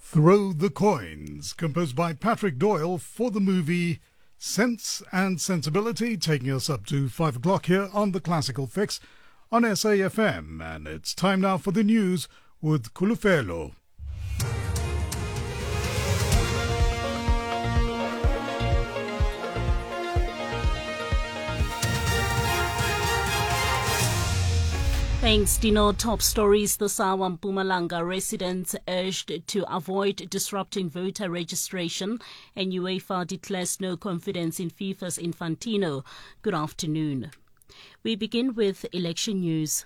Throw the Coins, composed by Patrick Doyle for the movie Sense and Sensibility, taking us up to 5 o'clock here on the Classical Fix on SAFM. And it's time now for the news with Kulufelo. Thanks, Dino. Top stories this hour. Mpumalanga residents urged to avoid disrupting voter registration, and UEFA declares no confidence in FIFA's Infantino. Good afternoon. We begin with election news.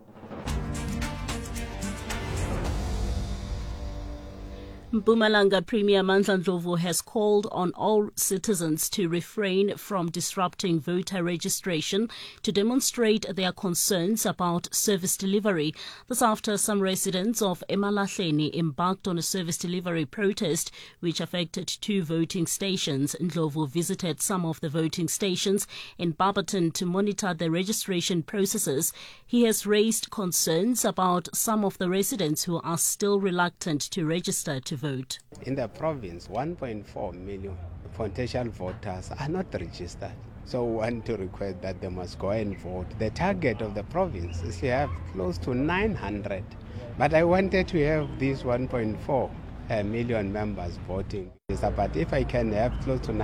Mpumalanga Premier Mandla Ndlovu has called on all citizens to refrain from disrupting voter registration to demonstrate their concerns about service delivery. This after some residents of Emalahleni embarked on a service delivery protest which affected 2 voting stations. Ndlovu visited some of the voting stations in Barberton to monitor the registration processes. He has raised concerns about some of the residents who are still reluctant to register to vote. In the province, 1.4 million potential voters are not registered. So we want to request that they must go and vote. The target of the province is to have close to 900. But I wanted to have these 1.4 million members voting. But if I can have close to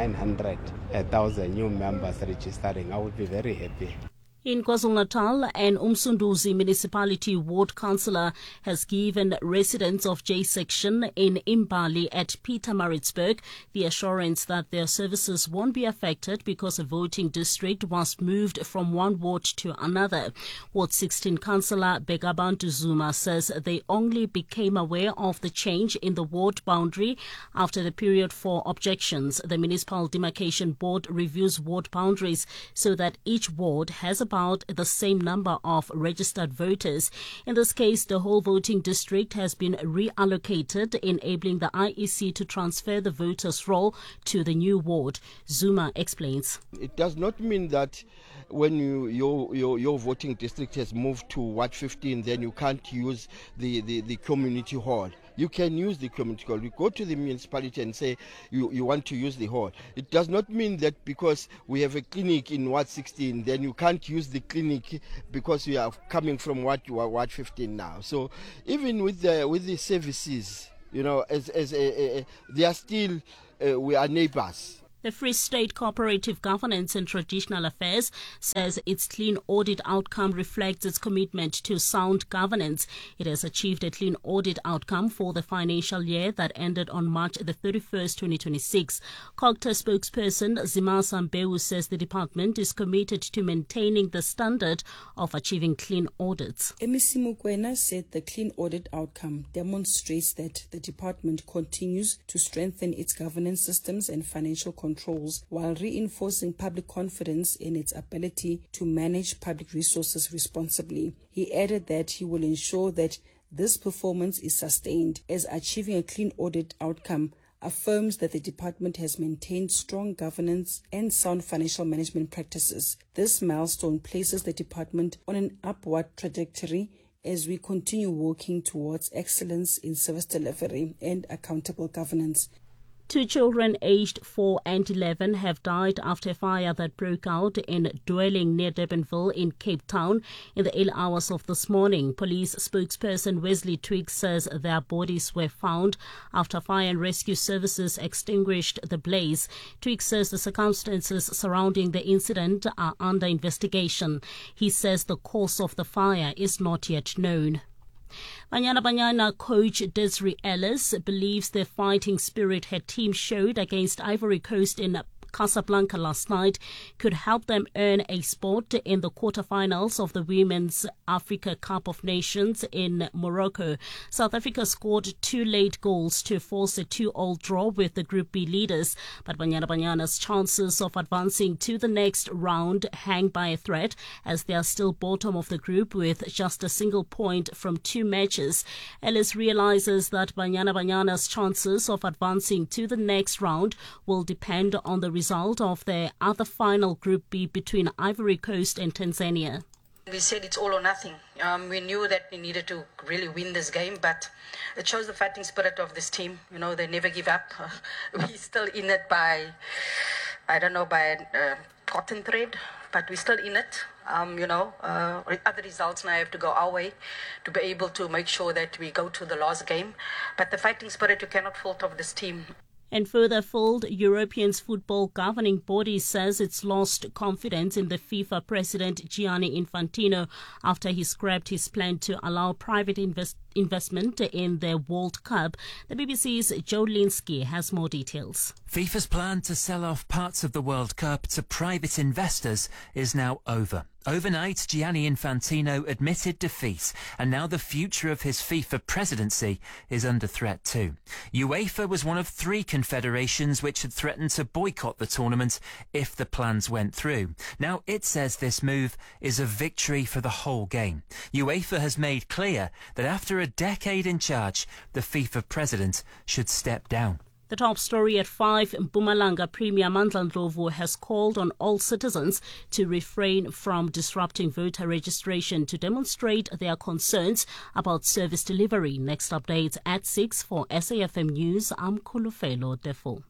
900,000 new members registering, I would be very happy. In KwaZulu-Natal, an Umsunduzi municipality ward councillor has given residents of J section in Imbali at Pietermaritzburg the assurance that their services won't be affected because a voting district was moved from one ward to another. Ward 16 councillor Begabantu Zuma says they only became aware of the change in the ward boundary after the period for objections. The Municipal Demarcation Board reviews ward boundaries so that each ward has about the same number of registered voters. In this case, the whole voting district has been reallocated, enabling the IEC to transfer the voters' roll to the new ward. Zuma explains. It does not mean that when your voting district has moved to Ward 15, then you can't use the community hall. You can use the community hall. You go to the municipality and say you want to use the hall. It does not mean that because we have a clinic in Ward 16, then you can't use the clinic because you are coming from Ward 15 now. So even with the services, you know, as they are still we are neighbors. The Free State Cooperative Governance and Traditional Affairs says its clean audit outcome reflects its commitment to sound governance. It has achieved a clean audit outcome for the financial year that ended on March the 31st, 2026. COGTA spokesperson Zimasa Mbewu says the department is committed to maintaining the standard of achieving clean audits. MEC Mukwena said the clean audit outcome demonstrates that the department continues to strengthen its governance systems and financial controls while reinforcing public confidence in its ability to manage public resources responsibly. He added that he will ensure that this performance is sustained, as achieving a clean audit outcome affirms that the department has maintained strong governance and sound financial management practices. This milestone places the department on an upward trajectory as we continue working towards excellence in service delivery and accountable governance. 2 children aged 4 and 11 have died after a fire that broke out in a dwelling near Durbanville in Cape Town in the early hours of this morning. Police spokesperson Wesley Twiggs says their bodies were found after fire and rescue services extinguished the blaze. Twiggs says the circumstances surrounding the incident are under investigation. He says the cause of the fire is not yet known. Banyana Banyana coach Desiree Ellis believes the fighting spirit her team showed against Ivory Coast in Casablanca last night could help them earn a spot in the quarterfinals of the Women's Africa Cup of Nations in Morocco. South Africa scored 2 late goals to force a 2-2 draw with the Group B leaders, but Banyana Banyana's chances of advancing to the next round hang by a thread as they are still bottom of the group with just a single point from 2 matches. Ellis realizes that Banyana Banyana's chances of advancing to the next round will depend on the result of the other final Group B between Ivory Coast and Tanzania. We said it's all or nothing. We knew that we needed to really win this game, but it shows the fighting spirit of this team. You know, they never give up. We're still in it by cotton thread, but we're still in it. Other results now have to go our way to be able to make sure that we go to the last game. But the fighting spirit, you cannot fault of this team. And further afield, European football governing body says it's lost confidence in the FIFA president Gianni Infantino after he scrapped his plan to allow private investment in the World Cup. The BBC's Joe Linsky has more details. FIFA's plan to sell off parts of the World Cup to private investors is now over. Overnight, Gianni Infantino admitted defeat, and now the future of his FIFA presidency is under threat too. UEFA was one of 3 confederations which had threatened to boycott the tournament if the plans went through. Now it says this move is a victory for the whole game. UEFA has made clear that after a decade in charge, the FIFA president should step down. The top story at 5, Mpumalanga Premier Mandla Ndlovu has called on all citizens to refrain from disrupting voter registration to demonstrate their concerns about service delivery. Next update at 6 for SAFM News. I'm Kulufelo Defo.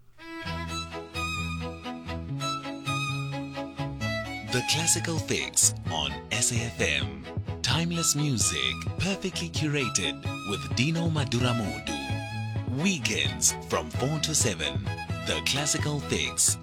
The Classical Fix on SAFM. Timeless music, perfectly curated with Dino Maduramodu. Weekends from 4 to 7. The Classical Fix